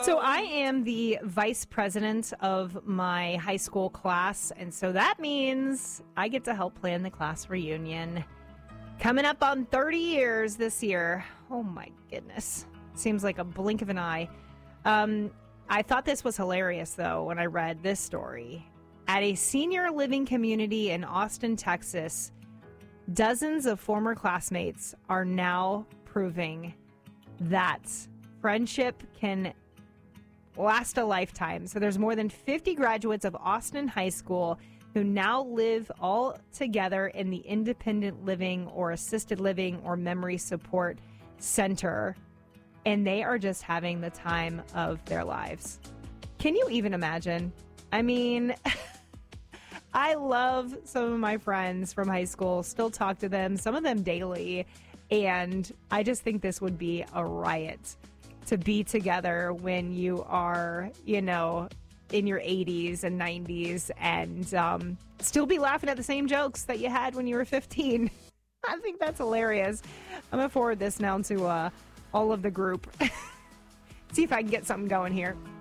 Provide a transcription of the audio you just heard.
So I am the vice president of my high school class, and so that means I get to help plan the class reunion. Coming up on 30 years this year. Oh, my goodness. Seems like a blink of an eye. I thought this was hilarious, though, when I read this story. At a senior living community in Austin, Texas, dozens of former classmates are now proving that friendship can last a lifetime. So there's more than 50 graduates of Austin High School who now live all together in the independent living or assisted living or memory support center. And they are just having the time of their lives. Can you even imagine? I mean, I love some of my friends from high school, still talk to them, some of them daily. And I just think this would be a riot to be together when you are, in your 80s and 90s and still be laughing at the same jokes that you had when you were 15. I think that's hilarious. I'm going to forward this now to all of the group. See if I can get something going here.